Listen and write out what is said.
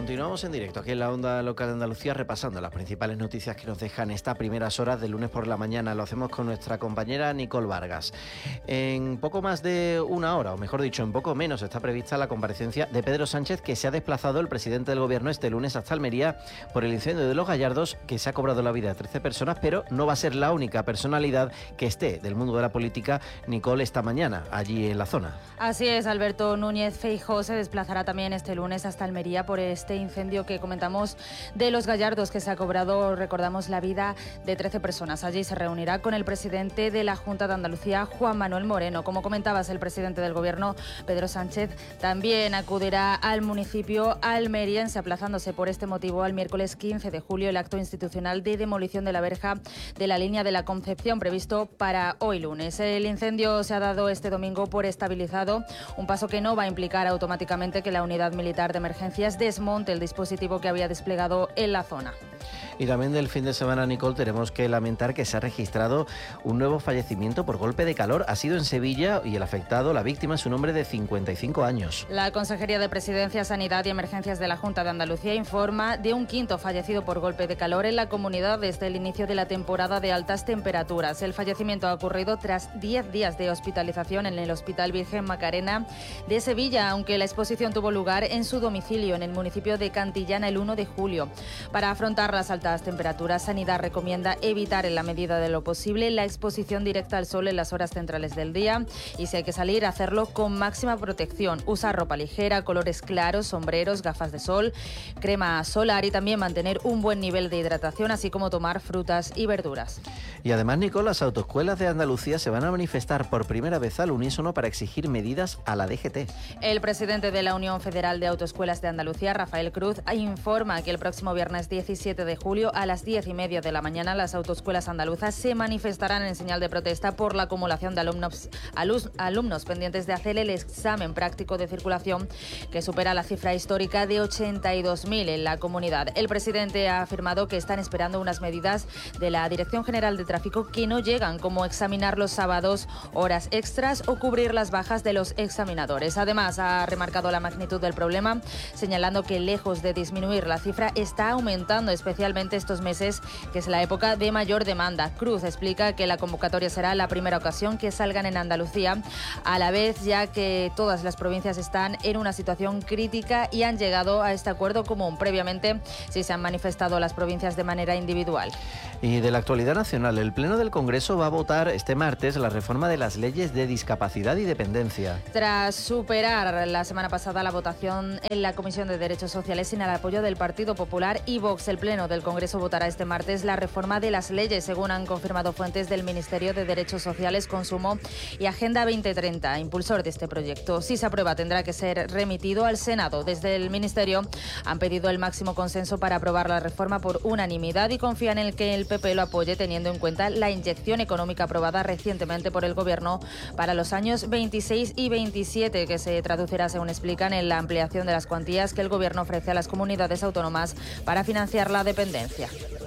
Continuamos en directo aquí en la Onda Local de Andalucía, repasando las principales noticias que nos dejan estas primeras horas del lunes por la mañana. Lo hacemos con nuestra compañera Nicole Vargas. En poco más de una hora, o mejor dicho, en poco menos, está prevista la comparecencia de Pedro Sánchez, que se ha desplazado el presidente del Gobierno este lunes hasta Almería por el incendio de Los Gallardos, que se ha cobrado la vida de 13 personas, pero no va a ser la única personalidad que esté del mundo de la política, Nicole, esta mañana, allí en la zona. Así es, Alberto Núñez Feijóo se desplazará también este lunes hasta Almería por este incendio que comentamos de Los Gallardos, que se ha cobrado, recordamos, la vida de 13 personas. Allí se reunirá con el presidente de la Junta de Andalucía, Juan Manuel Moreno. Como comentabas, el presidente del Gobierno, Pedro Sánchez, también acudirá al municipio almeriense, aplazándose por este motivo al miércoles 15 de julio el acto institucional de demolición de la verja de la línea de la Concepción, previsto para hoy lunes. El incendio se ha dado este domingo por estabilizado, un paso que no va a implicar automáticamente que la unidad militar de emergencias desmonte el dispositivo que había desplegado en la zona. Y también del fin de semana, Nicole, tenemos que lamentar que se ha registrado un nuevo fallecimiento por golpe de calor. Ha sido en Sevilla y el afectado, la víctima, es un hombre de 55 años. La Consejería de Presidencia, Sanidad y Emergencias de la Junta de Andalucía informa de un quinto fallecido por golpe de calor en la comunidad desde el inicio de la temporada de altas temperaturas. El fallecimiento ha ocurrido tras 10 días de hospitalización en el Hospital Virgen Macarena de Sevilla, aunque la exposición tuvo lugar en su domicilio, en el municipio de Cantillana, el 1 de julio. Para afrontar las altas temperaturas, Sanidad recomienda evitar en la medida de lo posible la exposición directa al sol en las horas centrales del día y, si hay que salir, hacerlo con máxima protección. Usar ropa ligera, colores claros, sombreros, gafas de sol, crema solar y también mantener un buen nivel de hidratación, así como tomar frutas y verduras. Y además, Nicole, las autoescuelas de Andalucía se van a manifestar por primera vez al unísono para exigir medidas a la DGT. El presidente de la Unión Federal de Autoescuelas de Andalucía, Rafael Cruz, informa que el próximo viernes 17 de julio a las 10:30 de la mañana las autoescuelas andaluzas se manifestarán en señal de protesta por la acumulación de alumnos pendientes de hacer el examen práctico de circulación, que supera la cifra histórica de 82.000 en la comunidad. El presidente ha afirmado que están esperando unas medidas de la Dirección General de Tráfico que no llegan, como examinar los sábados horas extras o cubrir las bajas de los examinadores. Además, ha remarcado la magnitud del problema, señalando que lejos de disminuir la cifra está aumentando, especialmente estos meses, que es la época de mayor demanda. Cruz explica que la convocatoria será la primera ocasión que salgan en Andalucía, a la vez ya que todas las provincias están en una situación crítica y han llegado a este acuerdo común. Previamente sí se han manifestado las provincias de manera individual. Y de la actualidad nacional, el Pleno del Congreso va a votar este martes la reforma de las leyes de discapacidad y dependencia. Tras superar la semana pasada la votación en la Comisión de Derechos Sociales sin el apoyo del Partido Popular y Vox, el Pleno del Congreso votará este martes la reforma de las leyes, según han confirmado fuentes del Ministerio de Derechos Sociales, Consumo y Agenda 2030, impulsor de este proyecto. Si se aprueba, tendrá que ser remitido al Senado. Desde el Ministerio han pedido el máximo consenso para aprobar la reforma por unanimidad y confían en que el PP lo apoye, teniendo en cuenta la inyección económica aprobada recientemente por el Gobierno para los años 26 y 27, que se traducirá, según explican, en la ampliación de las cuantías que el Gobierno ofrece a las comunidades autónomas para financiar la dependencia.